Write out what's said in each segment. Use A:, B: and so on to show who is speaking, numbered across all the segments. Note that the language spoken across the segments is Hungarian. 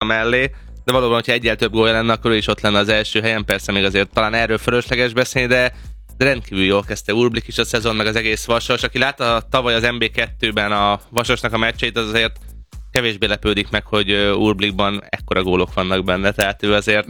A: mellé, de valóban, hogyha egyel több gólja lenne, akkor ő is ott lenne az első helyen, persze még azért talán erről fölösleges beszélni, de rendkívül jól kezdte Urblik is a szezon, meg az egész Vasas. Aki látta tavaly az MB2-ben a Vasasnak a meccseit, az azért kevésbé lepődik meg, hogy Urblikban ekkora gólok vannak benne, tehát ő azért...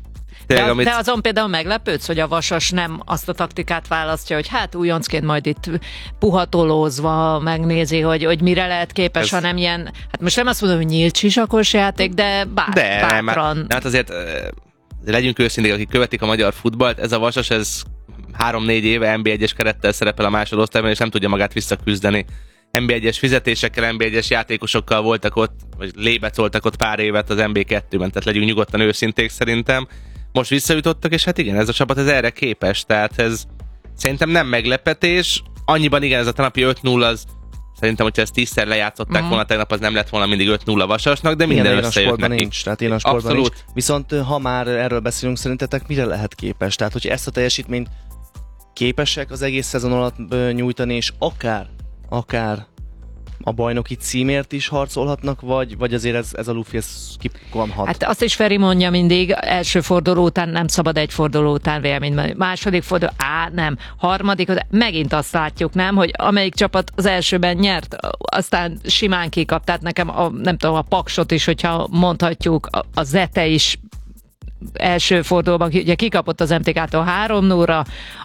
B: De azon például meglepődsz, hogy a Vasas nem azt a taktikát választja, hogy hát újoncként majd itt puhatolózva megnézi, hogy mire lehet képes, hanem ilyen, hát most nem azt mondom, hogy nyílt sisakos játék, de bátran.
A: Hát azért legyünk őszinték, akik követik a magyar futballt, ez a Vasas, ez 3-4 éve NB1-es kerettel szerepel a másodosztályban, és nem tudja magát visszaküzdeni. NB1-es fizetésekkel, NB1-es játékosokkal voltak ott, vagy lébecoltak ott pár évet az NB2-ben, tehát legyünk nyugodtan őszinték szerintem. Most visszajutottak, és hát igen, ez a csapat ez erre képes, tehát ez szerintem nem meglepetés. Annyiban igen, ez a tegnapi 5-0 az szerintem, hogyha ezt 10-szer lejátszották volna tegnap, az nem lett volna mindig 5-0 Vasasnak, de minden összejött nekik.
C: Nincs, tehát én a sportban nincs. Viszont ha már erről beszélünk, szerintetek mire lehet képes? Tehát, hogy ezt a teljesítményt képesek az egész szezon alatt nyújtani, és akár a bajnoki címért is harcolhatnak, vagy azért ez a lufi, ez kipukkanhat?
B: Hát azt is Feri mondja mindig, első forduló után nem szabad egy forduló után véleményt, második forduló, nem, harmadik, megint azt látjuk, nem, hogy amelyik csapat az elsőben nyert, aztán simán kikap, tehát nekem nem tudom, a Paksot is, hogyha mondhatjuk, a Zete is első fordulóban ugye kikapott az MTK-tól 3-0-ra,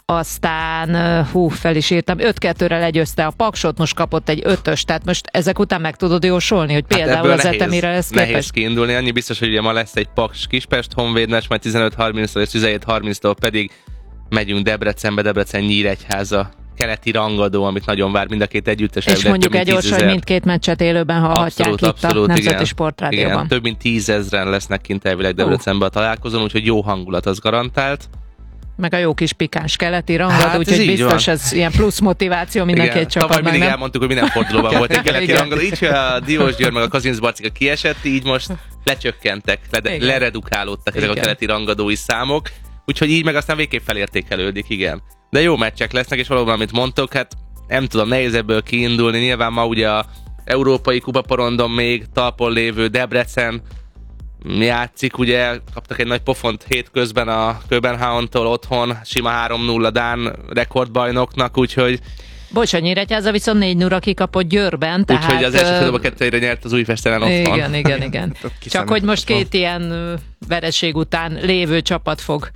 B: aztán fel is írtam, 5-2-re legyőzte a Paksot, most kapott egy 5-ös, tehát most ezek után meg tudod jósolni, hogy például az Etemire lesz képes.
A: Nehéz kiindulni, annyi biztos, hogy ugye ma lesz egy Paks Kispest Honvéd meccs, majd 15:30-tól és 17:30-tól pedig megyünk Debrecenbe, Debrecen-Nyíregyháza keleti rangadó, amit nagyon vár mind a két együttes.
B: És mondjuk egy gyorsan, hogy mindkét meccset élőben hallhatják
A: abszolút,
B: itt a Nemzeti Sportrádióban.
A: Igen, több mint 10 000-en lesznek kint elvileg Debrecenben a találkozón, úgyhogy jó hangulat az garantált.
B: Meg a jó kis pikáns keleti rangadó, úgyhogy biztos ez ilyen plusz motiváció minden két csapatnak.
A: Tavaly mindig elmondtuk, hogy minden fordulóban volt egy keleti rangadó, így, hogy a Diós Győr meg a Kazinc Barcika kiesett, így most lecsökkentek, leredukálódtak ezek a keleti rangadói számok, úgyhogy így meg aztán végképp felértékelődik, igen. De jó meccsek lesznek, és valóban, amit mondtok, hát nem tudom, nehéz ebből kiindulni. Nyilván ma ugye a Európai Kupaporondon még talpon lévő Debrecen játszik, ugye kaptak egy nagy pofont hétközben a Köbenhavntól otthon, sima 3-0 dán rekordbajnoknak, úgyhogy...
B: Bocs, a Nyíregyháza viszont 4-0-ra kikapott Győrben, tehát...
A: Úgyhogy az első fordulóban 2-re nyert az Újpesten otthon.
B: Igen. Csak hogy most két ilyen vereség után lévő csapat fog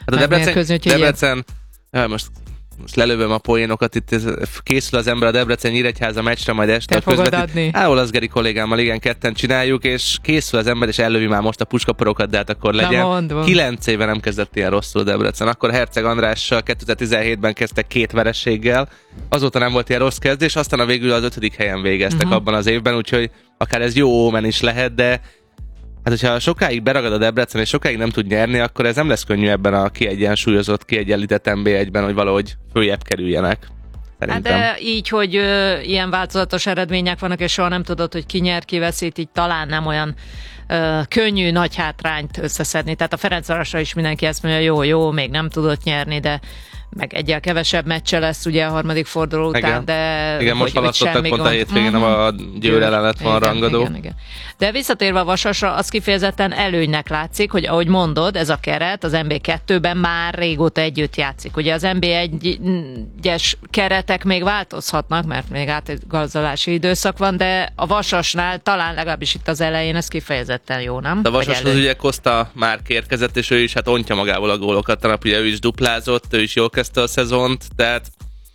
A: Debrecen most lelövöm a poénokat, itt készül az ember a Debrecen-Nyíregyháza meccsre, majd este
B: a közvetít.
A: Az Geri kollégámmal, igen, ketten csináljuk, és készül az ember, és ellövi már most a puskaporokat, de hát akkor legyen. 9 éve nem kezdett ilyen rosszul Debrecen. Akkor Herceg Andrással 2017-ben kezdtek 2 vereséggel, azóta nem volt ilyen rossz kezdés, aztán a végül az 5. helyen végeztek abban az évben, úgyhogy akár ez jó ómen is lehet, de hát, hogyha sokáig beragad a Debrecen, és sokáig nem tud nyerni, akkor ez nem lesz könnyű ebben a kiegyensúlyozott, kiegyenlített NB1-ben, hogy valahogy följebb kerüljenek. Szerintem.
B: Hát de így, hogy ilyen változatos eredmények vannak, és soha nem tudod, hogy ki nyer, ki veszít, így talán nem olyan könnyű nagy hátrányt összeszedni. Tehát a Ferencvárosra is mindenki ezt mondja, jó, még nem tudott nyerni, de meg egyel kevesebb meccse lesz ugye a harmadik forduló után, de...
A: Igen, most halasztottak pont a hétvégén, a Győr ellen lett van rangadó.
B: Igen. De visszatérve a Vasasra, az kifejezetten előnynek látszik, hogy ahogy mondod, ez a keret az NB2-ben már régóta együtt játszik. Ugye az NB1-es keretek még változhatnak, mert még átgazolási időszak van, de a Vasasnál talán legalábbis itt az elején ez kifejezetten jó, nem?
A: De a Vasashoz ugye Costa már érkezett, és ő is hát ontja magával a gólokat, tanap ugye ő is duplázott, ő is jól kezdte a szezont, tehát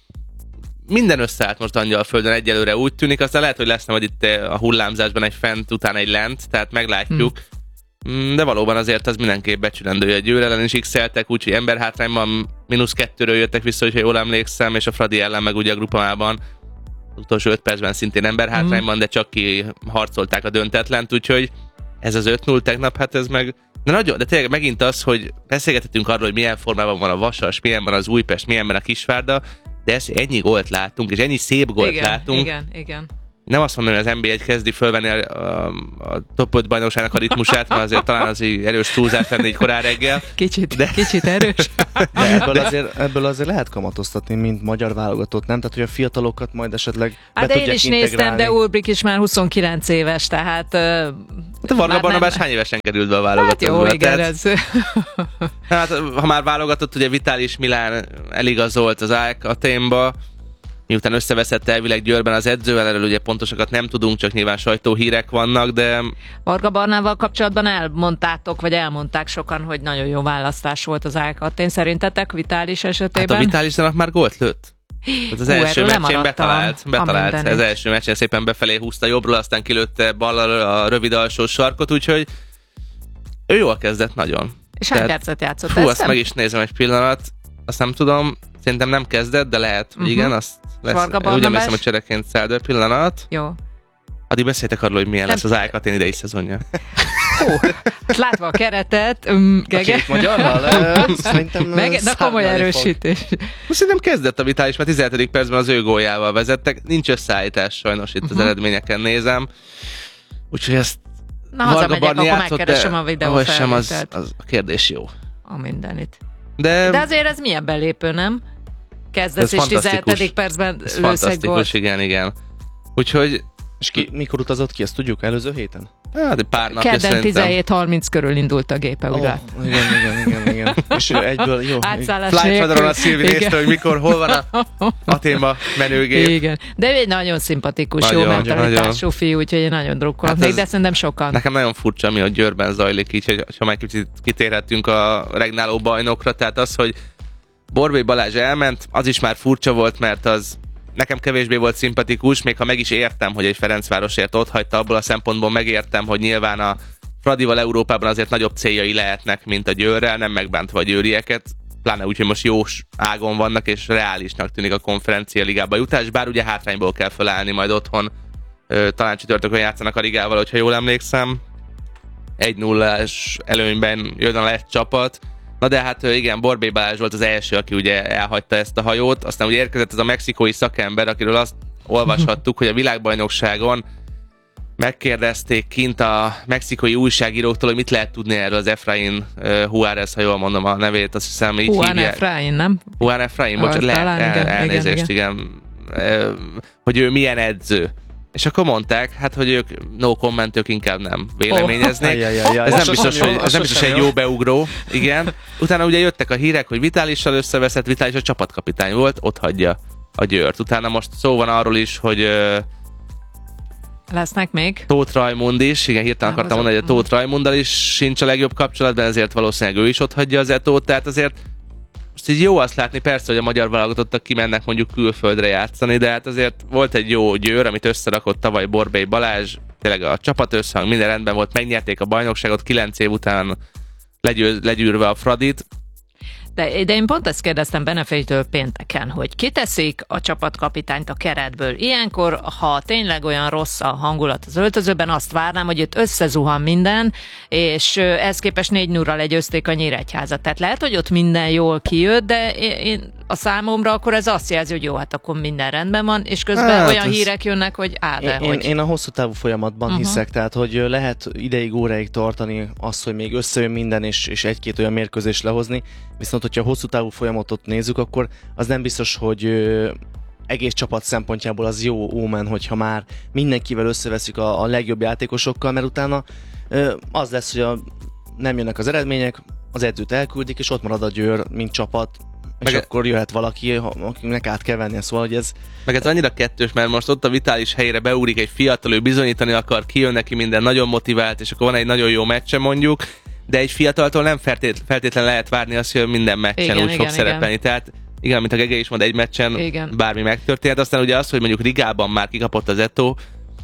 A: minden összeállt most Angyalföldön egyelőre úgy tűnik, aztán lehet, hogy lesz majd itt a hullámzásban egy fent, utána egy lent, tehát meglátjuk. De valóban azért az mindenképp becsülendő, a Győr ellen is x-eltek, úgyhogy emberhátrányban -2-ről jöttek vissza, hogyha jól emlékszem, és a Fradi ellen meg ugye a grupamában az utolsó 5 percben szintén emberhátrányban, de csak ki harcolták a döntetlent, úgyhogy ez az 5-0 tegnap, hát ez meg... De tényleg megint az, hogy beszélgethetünk arról, hogy milyen formában van a Vasas, milyen van az Újpest, milyen van a Kisvárda, de ennyi gólt látunk, és ennyi szép gólt látunk.
B: Igen.
A: nem azt mondom, hogy az NB1 kezdi fölvenni a top 5 bajnokságnak a ritmusát, mert azért talán az így erős túlzás lenne így korán reggel.
B: Kicsit erős.
C: De ebből azért lehet kamatoztatni, mint magyar válogatott, nem? Tehát, hogy a fiatalokat majd esetleg be
B: de én
C: tudják
B: is
C: integrálni.
B: néztem, de Ulbrich is már 29 éves, tehát...
A: Hát a Varga Barnabás hány évesen került be a válogatottba?
B: Hát jó, igen, ez...
A: Hát, ha már válogatott, ugye Vitális Milán eligazolt az AEK Athénba, miután összeveszett elvileg Győrben az edzővel, erről ugye pontosakat nem tudunk, csak nyilván sajtóhírek vannak, de...
B: Varga Barnával kapcsolatban elmondták sokan, hogy nagyon jó választás volt az AEK Athén. Szerintetek Vitális esetében?
A: Hát a Vitálisnak már gólt lőtt. Hát az első meccsén betalált. Az első meccsen szépen befelé húzta jobbról, aztán kilőtte ballal a rövid alsó sarkot, úgyhogy ő jól kezdett nagyon.
B: És hány percet játszott?
A: Azt meg is nézem egy pillanat, azt nem tudom, szerintem nem kezdett, de lehet, igen, azt lesz. Úgy emlékszem, hogy csereként szállt, pillanat.
B: Jó.
A: Addig beszéltek arról, hogy milyen lesz az AEK Athén idei szezonja.
B: Hát látva a keretet, Gege.
C: Magyarral, szerintem
B: de komoly erősítés.
A: Szerintem kezdett a Vitális, mert 17. percben az ő góljával vezettek. Nincs összeállítás sajnos itt az eredményeken nézem. Úgyhogy ezt
B: hazamegyek, akkor megkeresem a videófelvételt.
A: Sem az a kérdés jó.
B: A mindenit.
A: De
B: azért ez milyen belépő, nem? Kezdesz és 17. percben lősz egy gólt.
A: Fantasztikus, igen. Úgyhogy...
C: És mikor utazott ki, ezt tudjuk előző héten?
A: Hát egy pár napja
B: kedden 17:30 körül indult a gépe, ugye?
C: Igen. És egyből jó.
B: Átszállás
A: Flight Radar a Szilvi nézte, hogy mikor, hol van a Aténba menőgép.
B: Igen. De ő egy nagyon szimpatikus, jó mentalitású fiú, úgyhogy én nagyon drukkolok. Hát de szerintem sokan.
A: Nekem nagyon furcsa, ami a Győrben zajlik, így, hogy ha már kicsit kitérhetünk a regnáló bajnokra, tehát az, hogy Borbély Balázs elment, az is már furcsa volt, mert az nekem kevésbé volt szimpatikus, még ha meg is értem, hogy egy Ferencvárosért ott hagyta, abból a szempontból megértem, hogy nyilván a Fradival Európában azért nagyobb céljai lehetnek, mint a Győrrel, nem megbántva a győrieket, pláne úgy, hogy most jó ágon vannak, és reálisnak tűnik a Konferencia Ligába jutás, bár ugye hátrányból kell felállni majd otthon, talán csütörtökön játszanak a ligával, hogyha jól emlékszem. 1-0-ás előnyben jön a lett csapat. Na de hát igen, Borbély Balázs volt az első, aki ugye elhagyta ezt a hajót, aztán ugye érkezett ez a mexikói szakember, akiről azt olvashattuk, hogy a világbajnokságon megkérdezték kint a mexikói újságíróktól, hogy mit lehet tudni erről az Efrain Juárez, ha jól mondom a nevét, azt hiszem így
B: hívják. Juan Efrain, nem?
A: Juan Efrain, bocsánat, elnézést, igen. Hogy ő milyen edző. És akkor mondták, hát, hogy ők no comment, ők inkább nem véleményeznék. Ez nem biztos, egy jó beugró. Igen. Utána ugye jöttek a hírek, hogy Vitálissal összeveszett, Vitális a csapatkapitány volt, ott hagyja a Győrt. Utána most szó van arról is, hogy
B: lesznek még?
A: Tóth Rajmund is, igen, hirtelen akartam mondani, hogy a Tóth Rajmunddal is sincs a legjobb kapcsolatban, ezért valószínűleg ő is ott hagyja az Etót, tehát azért most így jó azt látni, persze, hogy a magyar válogatottak kimennek mondjuk külföldre játszani, de hát azért volt egy jó Győr, amit összerakott tavaly Borbély Balázs, tényleg a csapat összhang, minden rendben volt, megnyerték a bajnokságot, 9 év után legyűrve a Fradit.
B: De én pont ezt kérdeztem Benefejtől pénteken, hogy kiteszik a csapatkapitányt a keretből. Ilyenkor, ha tényleg olyan rossz a hangulat az öltözőben, azt várnám, hogy itt összezuhan minden, és ehhez képest 4-0-ral legyőzték a Nyíregyházat. Tehát lehet, hogy ott minden jól kijött, de én a számomra akkor ez azt jelzi, hogy jó, hát akkor minden rendben van, és közben olyan hírek jönnek, hogy
C: én a hosszú távú folyamatban hiszek, tehát hogy lehet ideig, óráig tartani azt, hogy még összejön minden, és egy-két olyan mérkőzést lehozni, viszont hogyha hosszú távú folyamatot nézzük, akkor az nem biztos, hogy egész csapat szempontjából az jó ómen, hogyha már mindenkivel összeveszünk a legjobb játékosokkal, mert utána az lesz, hogy nem jönnek az eredmények, az edzőt elküldik, és ott marad a Győr, mint csapat, és akkor jöhet valaki, akinek át kell vennie, szóval, hogy ez...
A: Meg ez annyira kettős, mert most ott a Vitális helyére beúrik egy fiatal, ő bizonyítani akar, kijön neki minden, nagyon motivált, és akkor van egy nagyon jó meccse mondjuk, de egy fiataltól nem feltétlenül lehet várni azt, hogy minden meccsen úgy fog szerepelni. Tehát igen, mint a Gege is mond, egy meccsen bármi megtörténhet. Aztán ugye az, hogy mondjuk Rigában már kikapott az Etó.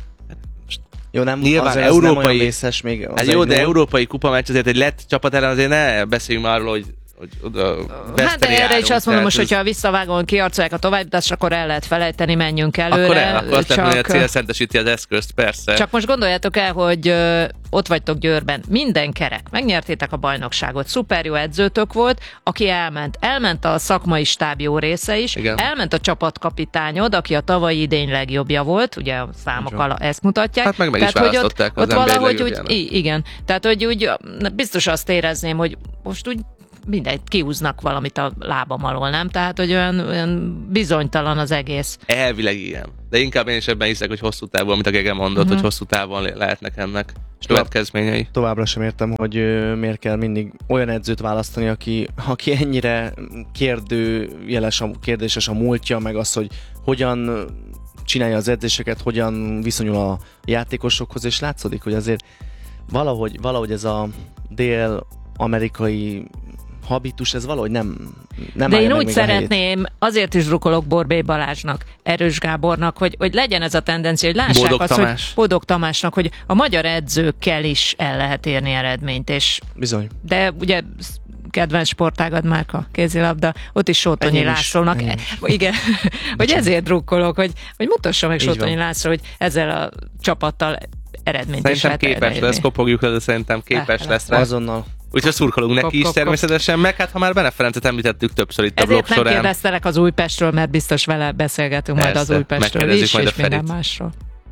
C: Jó, nem,
A: nyilván európai,
C: vészes még
A: jó, de európai kupameccs azért egy lett csapat ellen azért ne beszéljünk már arról, hogy hogy oda
B: Hát de erre is azt mondom, most, hogyha visszavágón kiarcolják a továbbjutást, akkor el lehet felejteni, menjünk előre.
A: Akkor azt lehet, hogy a cél szentesíti az eszközt, persze.
B: Csak most gondoljátok el, hogy ott vagytok Győrben, minden kerek, megnyertétek a bajnokságot, szuper jó edzőtök volt, aki elment a szakmai stáb jó része is,
A: igen.
B: Elment a csapatkapitányod, aki a tavalyi idény legjobbja volt, ugye a számok ezt mutatják.
A: Hát meg is választották
B: ott valahogy
A: úgy,
B: igen, tehát hogy úgy biztos azt érezném, hogy most úgy mindegy, kiúznak valamit a lábam alól, nem? Tehát, hogy olyan bizonytalan az egész.
A: Elvileg igen. De inkább én is ebben hiszek, hogy hosszú távon, amit a Gege mondott, hogy hosszú távon lehetnek ennek következményei.
C: Továbbra sem értem, hogy miért kell mindig olyan edzőt választani, aki ennyire kérdéses a múltja, meg az, hogy hogyan csinálja az edzéseket, hogyan viszonyul a játékosokhoz, és látszódik, hogy azért valahogy ez a dél-amerikai habitus, ez valahogy nem
B: de én úgy szeretném, azért is drukkolok Borbély Balázsnak, Erős Gábornak, hogy legyen ez a tendencia, hogy lássák hogy Bodog Tamásnak, hogy a magyar edzőkkel is el lehet érni eredményt. És
C: bizony.
B: De ugye kedvenc sportágad Márka, kézilabda, ott is Sótonyi Lászlónak. Igen, hogy ezért drukkolok, hogy mutassa meg Sótonyi László, hogy ezzel a csapattal eredményt is lehet
A: képes
B: elérni.
A: lesz, kopogjuk le, de szerintem képes lesz rá.
C: Azonnal.
A: Úgyhogy szurkolunk neki is természetesen, meg hát ha már Bene Ferencet említettük többször itt a blog során.
B: Ezért nem kérdeztelek az Újpestről, mert biztos vele beszélgetünk majd az Újpestről is, és minden másról.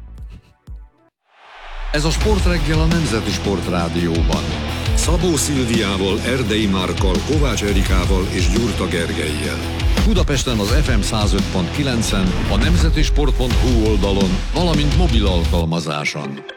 D: Ez a Sportreggel a Nemzeti Sportrádióban. Szabó Szilviával, Erdei Márkkal, Kovács Erikával és Gyurta Gergellyel. Budapesten az FM 105.9-en, a nemzetisport.hu oldalon, valamint mobil alkalmazáson.